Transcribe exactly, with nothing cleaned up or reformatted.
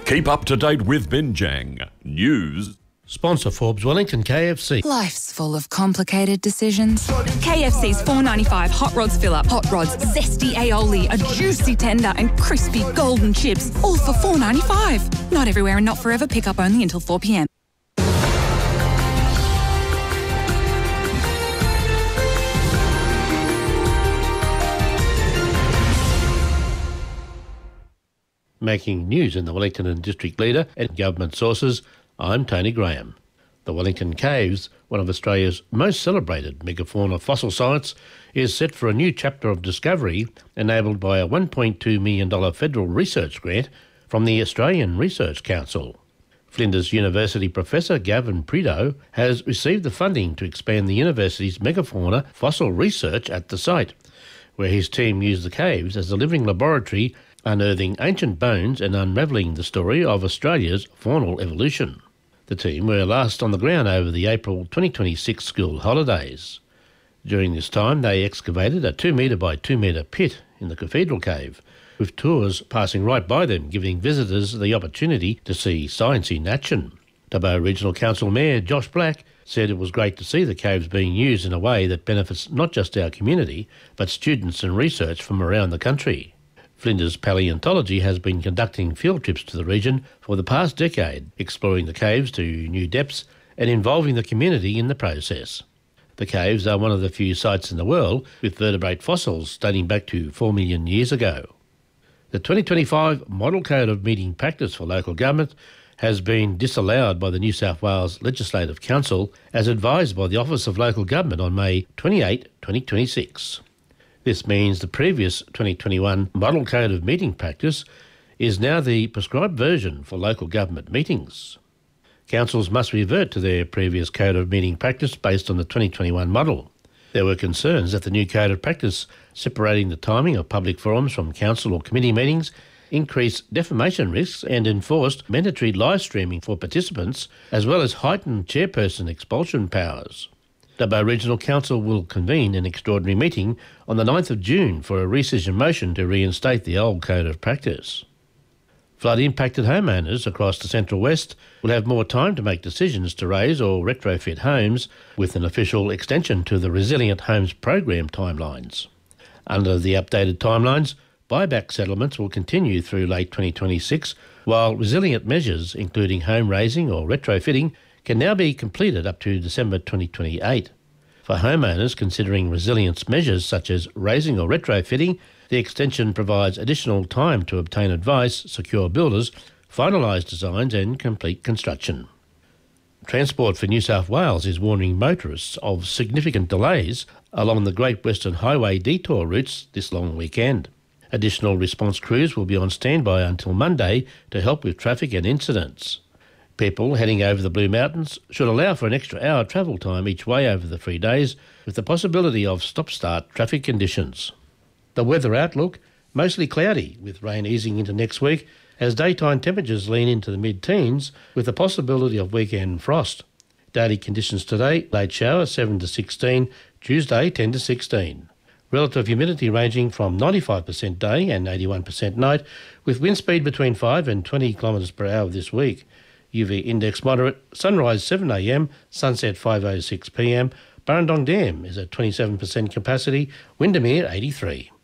Keep up to date with Binjang News. Sponsor Forbes Wellington K F C. Life's full of complicated decisions. K F C's four ninety-five Hot Rods Fill Up. Hot Rods, zesty aioli, a juicy tender and crispy golden chips, all for four ninety-five. Not everywhere and not forever. Pick up only until four p m. Making news in the Wellington and District Leader and government sources, I'm Tony Graham. The Wellington Caves, one of Australia's most celebrated megafauna fossil sites, is set for a new chapter of discovery enabled by a one point two million dollars federal research grant from the Australian Research Council. Flinders University Professor Gavin Prideaux has received the funding to expand the university's megafauna fossil research at the site, where his team used the caves as a living laboratory unearthing ancient bones and unravelling the story of Australia's faunal evolution. The team were last on the ground over the April twenty twenty-six school holidays. During this time, they excavated a two metre by two metre pit in the Cathedral Cave, with tours passing right by them, giving visitors the opportunity to see science in action. Dubbo Regional Council Mayor Josh Black said it was great to see the caves being used in a way that benefits not just our community, but students and research from around the country. Flinders Paleontology has been conducting field trips to the region for the past decade, exploring the caves to new depths and involving the community in the process. The caves are one of the few sites in the world with vertebrate fossils dating back to four million years ago. The twenty twenty-five Model Code of Meeting Practice for Local Government has been disallowed by the New South Wales Legislative Council as advised by the Office of Local Government on May twenty-eighth, twenty twenty-six. This means the previous twenty twenty-one Model Code of Meeting Practice is now the prescribed version for local government meetings. Councils must revert to their previous Code of Meeting Practice based on the twenty twenty-one model. There were concerns that the new Code of Practice, separating the timing of public forums from council or committee meetings, increased defamation risks and enforced mandatory live streaming for participants, as well as heightened chairperson expulsion powers. Dubbo Regional Council will convene an extraordinary meeting on the ninth of June for a rescission motion to reinstate the old Code of Practice. Flood-impacted homeowners across the Central West will have more time to make decisions to raise or retrofit homes with an official extension to the Resilient Homes Program timelines. Under the updated timelines, buyback settlements will continue through late twenty twenty-six, while resilient measures, including home raising or retrofitting, can now be completed up to December twenty twenty-eight. For homeowners considering resilience measures such as raising or retrofitting, the extension provides additional time to obtain advice, secure builders, finalise designs and complete construction. Transport for New South Wales is warning motorists of significant delays along the Great Western Highway detour routes this long weekend. Additional response crews will be on standby until Monday to help with traffic and incidents. People heading over the Blue Mountains should allow for an extra hour travel time each way over the three days, with the possibility of stop-start traffic conditions. The weather outlook, mostly cloudy, with rain easing into next week as daytime temperatures lean into the mid-teens, with the possibility of weekend frost. Daily conditions today, late shower seven to sixteen, Tuesday ten to sixteen. Relative humidity ranging from ninety-five percent day and eighty-one percent night, with wind speed between five and twenty kilometres per hour this week. U V index moderate, sunrise seven a m, sunset five oh six p m. Burrendong Dam is at twenty-seven percent capacity, Windermere eighty-three.